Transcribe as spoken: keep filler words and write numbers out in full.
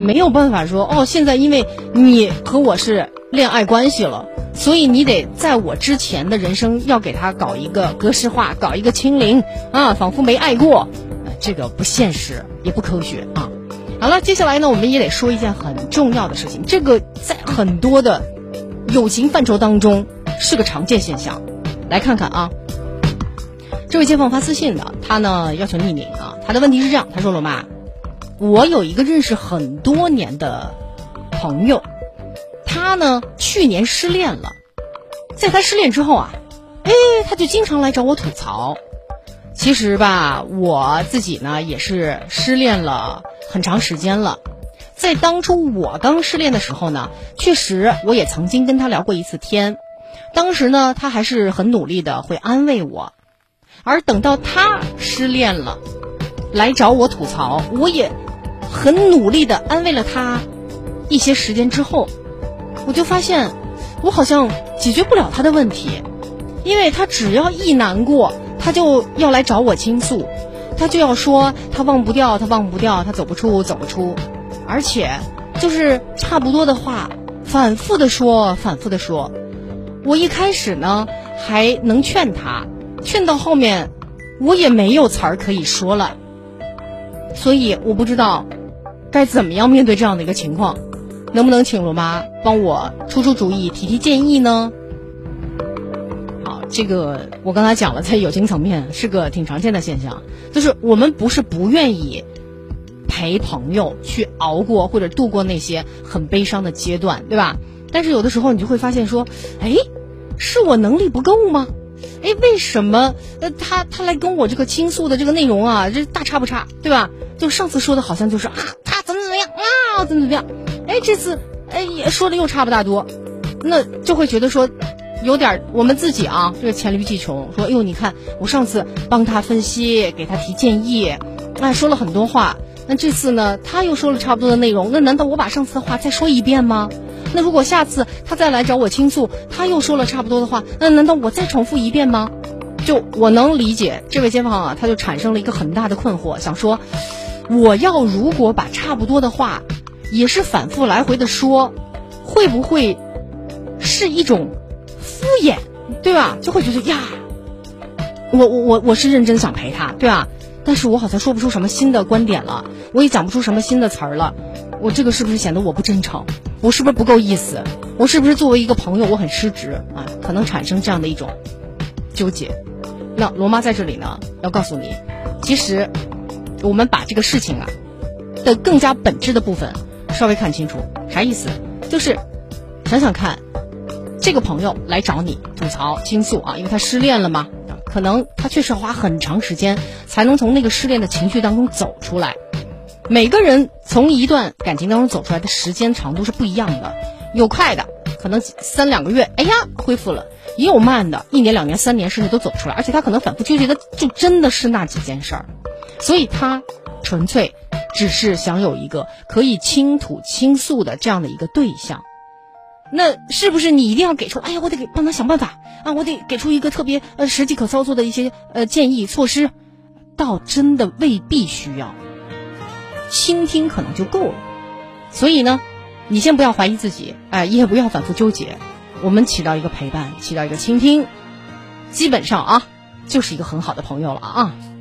没有办法说哦，现在因为你和我是恋爱关系了，所以你得在我之前的人生要给他搞一个格式化，搞一个清零啊，仿佛没爱过，呃、这个不现实也不科学啊。好了，接下来呢，我们也得说一件很重要的事情，这个在很多的友情范畴当中是个常见现象。来看看啊，这位街坊发私信的，他呢要求匿名啊。他的问题是这样，他说罗妈，我有一个认识很多年的朋友，他呢去年失恋了，在他失恋之后啊，哎，他就经常来找我吐槽。其实吧，我自己呢也是失恋了很长时间了。在当初我刚失恋的时候呢，确实我也曾经跟他聊过一次天，当时呢他还是很努力的会安慰我。而等到他失恋了来找我吐槽，我也很努力的安慰了他一些时间之后，我就发现我好像解决不了他的问题。因为他只要一难过，他就要来找我倾诉，他就要说他忘不掉他忘不掉他走不出走不出，而且就是差不多的话反复的说反复的说。我一开始呢还能劝他，劝到后面我也没有词儿可以说了，所以我不知道该怎么样面对这样的一个情况，能不能请罗妈帮我出出主意提提建议呢？好，这个我刚才讲了，在友情层面是个挺常见的现象，就是我们不是不愿意陪朋友去熬过或者度过那些很悲伤的阶段，对吧？但是有的时候你就会发现说，哎，是我能力不够吗？哎，为什么呃他他来跟我这个倾诉的这个内容啊，这大差不差，对吧？就上次说的好像就是啊他怎么怎么样啊怎么怎么样，哎这次哎也说的又差不大多，那就会觉得说有点我们自己啊这个黔驴技穷，说哎呦你看我上次帮他分析给他提建议，哎说了很多话，那这次呢他又说了差不多的内容，那难道我把上次的话再说一遍吗？那如果下次他再来找我倾诉，他又说了差不多的话，那难道我再重复一遍吗？就我能理解这位街坊啊，他就产生了一个很大的困惑，想说我要如果把差不多的话也是反复来回的说，会不会是一种敷衍，对吧？就会觉得呀我我我我是认真想陪他，对吧？但是我好像说不出什么新的观点了，我也讲不出什么新的词儿了，我这个是不是显得我不真诚？我是不是不够意思？我是不是作为一个朋友我很失职啊？可能产生这样的一种纠结。那罗妈在这里呢要告诉你，其实我们把这个事情啊的更加本质的部分稍微看清楚。啥意思？就是想想看，这个朋友来找你吐槽倾诉啊，因为他失恋了嘛，可能他确实花很长时间才能从那个失恋的情绪当中走出来。每个人从一段感情当中走出来的时间长度是不一样的，有快的可能三两个月哎呀恢复了，也有慢的一年两年三年甚至都走不出来，而且他可能反复纠结的就真的是那几件事儿，所以他纯粹只是想有一个可以倾吐倾诉的这样的一个对象。那是不是你一定要给出哎呀我得给帮他想办法啊，我得给出一个特别呃实际可操作的一些呃建议措施？倒真的未必需要，倾听可能就够了。所以呢你先不要怀疑自己，哎、呃，也不要反复纠结，我们起到一个陪伴，起到一个倾听，基本上啊就是一个很好的朋友了啊。